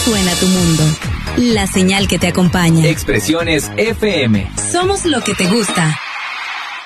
suena tu mundo. La señal que te acompaña. Expresiones FM. Somos lo que te gusta.